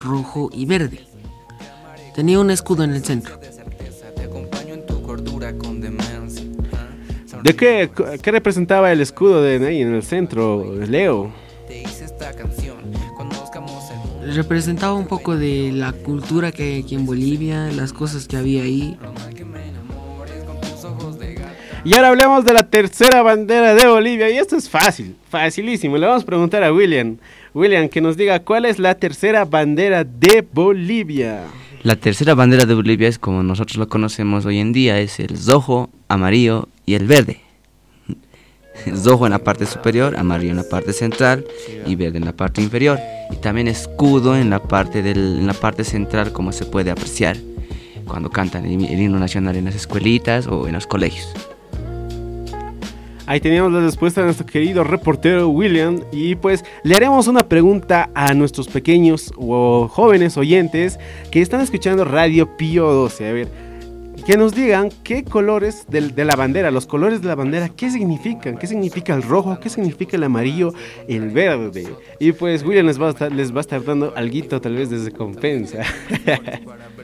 rojo y verde. Tenía un escudo en el centro. ¿De qué representaba el escudo de ahí en el centro, Leo? Representaba un poco de la cultura que hay aquí en Bolivia, las cosas que había ahí. Y ahora hablemos de la tercera bandera de Bolivia. Y esto es fácil, facilísimo. Le vamos a preguntar a William. William, que nos diga cuál es la tercera bandera de Bolivia. La tercera bandera de Bolivia es como nosotros lo conocemos hoy en día, es el rojo, amarillo y el verde. Rojo en la parte superior, amarillo en la parte central y verde en la parte inferior. Y también escudo en la parte central, como se puede apreciar cuando cantan el himno nacional en las escuelitas o en los colegios. Ahí teníamos la respuesta de nuestro querido reportero William. Y pues le haremos una pregunta a nuestros pequeños o jóvenes oyentes que están escuchando Radio Pío 12. A ver, que nos digan qué colores de la bandera, los colores de la bandera, qué significan. ¿Qué significa el rojo? ¿Qué significa el amarillo? El verde. Y pues William les va a estar dando alguito tal vez de recompensa.